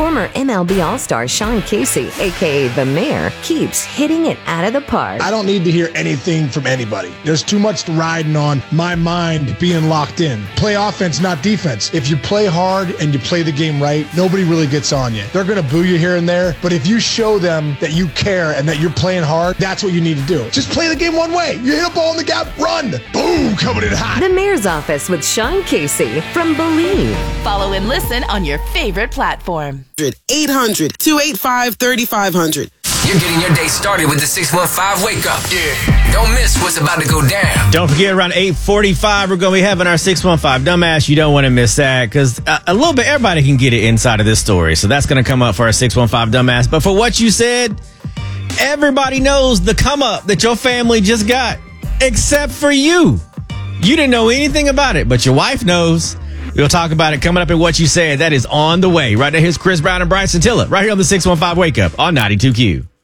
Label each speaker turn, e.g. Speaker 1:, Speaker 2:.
Speaker 1: Former MLB All-Star Sean Casey, a.k.a. The Mayor, keeps hitting it out of the park.
Speaker 2: I don't need to hear anything from anybody. There's too much riding on my mind being locked in. Play offense, not defense. If you play hard and you play the game right, nobody really gets on you. They're going to boo you here and there, but if you show them that you care and that you're playing hard, that's what you need to do. Just play the game one way. You hit a ball in the gap, run. Boom, coming in hot.
Speaker 1: The Mayor's Office with Sean Casey from Believe.
Speaker 3: Follow and listen on your favorite platform.
Speaker 4: 800-285-3500.
Speaker 5: You're getting your day started with the 615 Wake Up. Yeah. Don't miss what's about to go down.
Speaker 6: Don't forget, around 8:45, we're going to be having our 615 Dumbass. You don't want to miss that because a little bit, everybody can get it inside of this story. So that's going to come up for our 615 Dumbass. But for what you said, everybody knows the come up that your family just got, except for you. You didn't know anything about it, but your wife knows. We'll talk about it coming up in What You Said. That is on the way. Right now, here's Chris Brown and Bryson Tiller right here on the 615 Wake Up on 92Q.